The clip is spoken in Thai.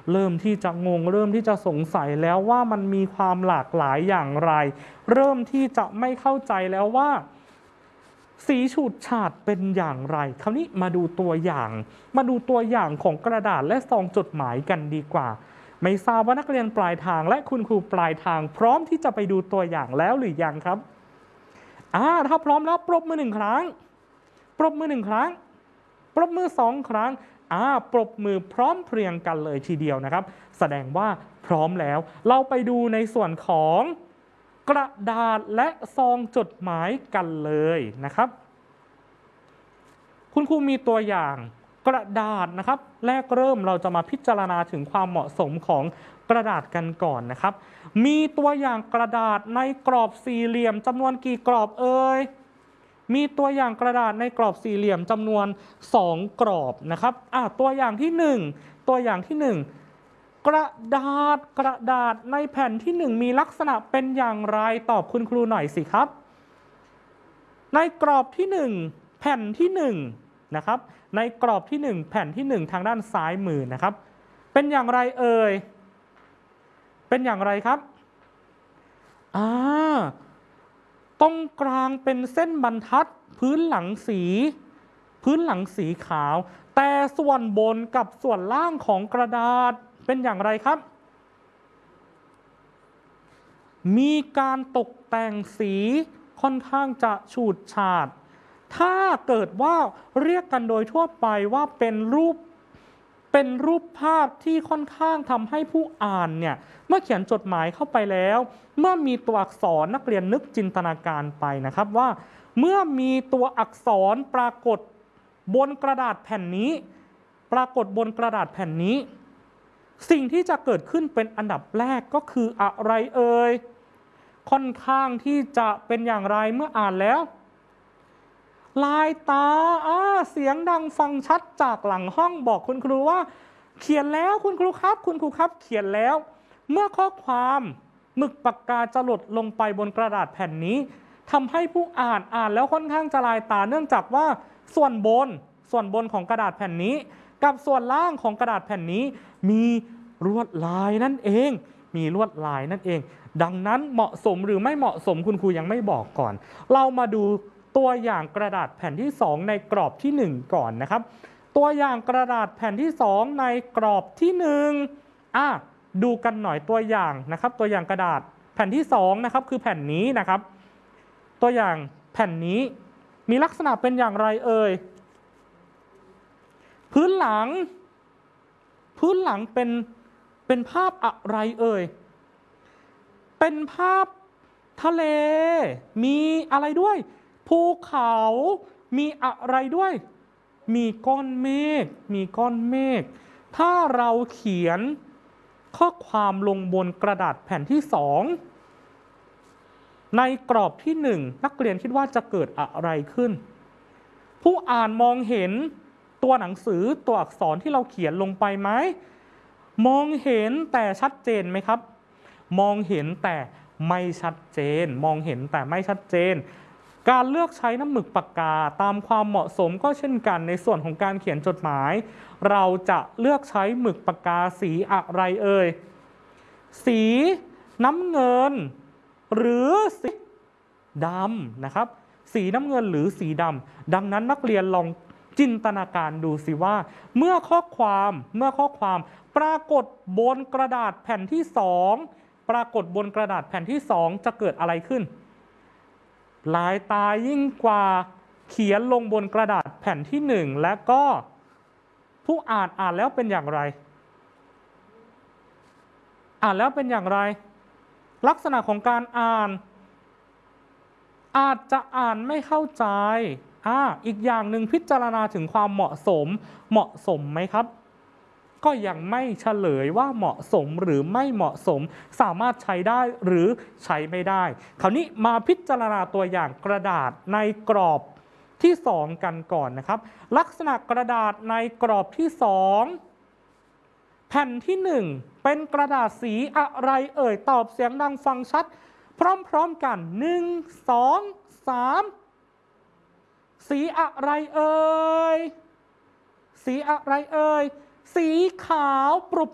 เริ่มที่จะงงเริ่มที่จะสงสัยแล้วว่ามันมีความหลากหลายอย่างไรเริ่มที่จะไม่เข้าใจแล้วว่าสีฉูดฉาดเป็นอย่างไรคราวนี้มาดูตัวอย่างของกระดาษและซองจดหมายกันดีกว่าไม่ทราบว่านักเรียนปลายทางและคุณครูปลายทางพร้อมที่จะไปดูตัวอย่างแล้วหรือยังครับถ้าพร้อมแล้วปรบมือ1 ครั้งปรบมือ1 ครั้งปรบมือ2 ครั้งปรบมือพร้อมเพรียงกันเลยทีเดียวนะครับแสดงว่าพร้อมแล้วเราไปดูในส่วนของกระดาษและซองจดหมายกันเลยนะครับคุณครูมีตัวอย่างกระดาษนะครับแรกเริ่มเราจะมาพิจารณาถึงความเหมาะสมของกระดาษกันก่อนนะครับมีตัวอย่างกระดาษในกรอบสี่เหลี่ยมจำนวนกี่กรอบมีตัวอย่างกระดาษในกรอบสี่เหลี่ยมจำนวน2 กรอบนะครับตัวอย่างที่1กระดาษในแผ่นที่1มีลักษณะเป็นอย่างไรตอบคุณครูหน่อยสิครับในกรอบที่1แผ่นที่1นะครับในกรอบที่1แผ่นที่1ทางด้านซ้ายมือนะครับเป็นอย่างไรเป็นอย่างไรครับตรงกลางเป็นเส้นบรรทัดพื้นหลังสีขาวแต่ส่วนบนกับส่วนล่างของกระดาษเป็นอย่างไรครับมีการตกแต่งสีค่อนข้างจะฉูดฉาดถ้าเกิดว่าเรียกกันโดยทั่วไปว่าเป็นรูปภาพที่ค่อนข้างทำให้ผู้อ่านเนี่ยเมื่อเขียนจดหมายเข้าไปแล้วเมื่อมีตัวอักษรนักเรียนนึกจินตนาการไปนะครับว่าเมื่อมีตัวอักษรปรากฏบนกระดาษแผ่นนี้สิ่งที่จะเกิดขึ้นเป็นอันดับแรกก็คืออะไรค่อนข้างที่จะเป็นอย่างไรเมื่ออ่านแล้วลายตาเสียงดังฟังชัดจากหลังห้องบอกคุณครูว่าเขียนแล้วคุณครูครับเขียนแล้วเมื่อข้อความหมึกปากกาจะหล่นลงไปบนกระดาษแผ่นนี้ทำให้ผู้อ่านแล้วค่อนข้างจะลายตาเนื่องจากว่าส่วนบนของกระดาษแผ่นนี้กับส่วนล่างของกระดาษแผ่นนี้มีลวดลายนั่นเองดังนั้นเหมาะสมหรือไม่เหมาะสมคุณครูยังไม่บอกก่อนเรามาดูตัวอย่างกระดาษแผ่นที่2ในกรอบที่1ก่อนนะครับตัวอย่างกระดาษแผ่นที่2ในกรอบที่1ดูกันหน่อยตัวอย่างนะครับตัวอย่างกระดาษแผ่นที่2นะครับคือแผ่นนี้นะครับตัวอย่างแผ่นนี้มีลักษณะเป็นอย่างไรพื้นหลังเป็นภาพอะไรเป็นภาพทะเลมีอะไรด้วยภูเขามีอะไรด้วยมีก้อนเมฆถ้าเราเขียนข้อความลงบนกระดาษแผ่นที่2ในกรอบที่1นักเรียนคิดว่าจะเกิดอะไรขึ้นผู้อ่านมองเห็นตัวหนังสือตัวอักษรที่เราเขียนลงไปไหมมองเห็นแต่ชัดเจนไหมครับมองเห็นแต่ไม่ชัดเจนการเลือกใช้น้ำหมึกปากกาตามความเหมาะสมก็เช่นกันในส่วนของการเขียนจดหมายเราจะเลือกใช้หมึกปากกาสีอะไรสีน้ำเงินหรือสีดำนะครับสีน้ำเงินหรือสีดำดังนั้นนักเรียนลองจินตนาการดูสิว่าเมื่อข้อความปรากฏบนกระดาษแผ่นที่2จะเกิดอะไรขึ้นลายตายิ่งกว่าเขียนลงบนกระดาษแผ่นที่1และก็ผู้อ่านแล้วเป็นอย่างไรลักษณะของการอ่านอาจจะอ่านไม่เข้าใจอีกอย่างหนึ่งพิจารณาถึงความเหมาะสมไหมครับก็ยังไม่เฉลยว่าเหมาะสมหรือไม่เหมาะสมสามารถใช้ได้หรือใช้ไม่ได้คราวนี้มาพิจารณาตัวอย่างกระดาษในกรอบที่2กันก่อนนะครับลักษณะกระดาษในกรอบที่2แผ่นที่1เป็นกระดาษสีอะไรตอบเสียงดังฟังชัดพร้อมๆกัน1 2 3สีอะไรสีขาวป